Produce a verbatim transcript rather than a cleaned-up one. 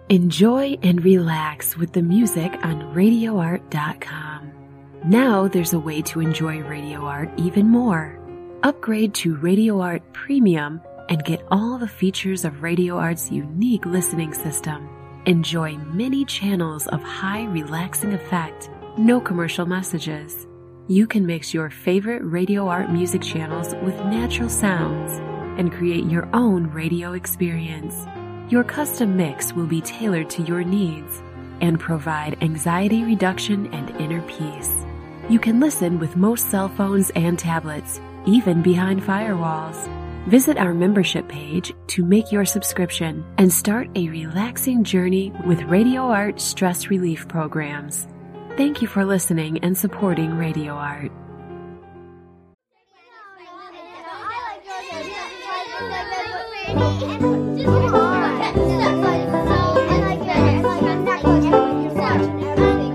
Enjoy and relax with the music on radio art dot com. Now there's a way to enjoy Radio Art even more. Upgrade to Radio Art Premium and get all the features of Radio Art's unique listening system. Enjoy many channels of high relaxing effect, no commercial messages. You can mix your favorite Radio Art music channels with natural sounds and create your own radio experience. Your custom mix will be tailored to your needs and provide anxiety reduction and inner peace. You can listen with most cell phones and tablets, even behind firewalls. Visit our membership page to make your subscription and start a relaxing journey with Radio Art stress relief programs. Thank you for listening and supporting Radio Art. Just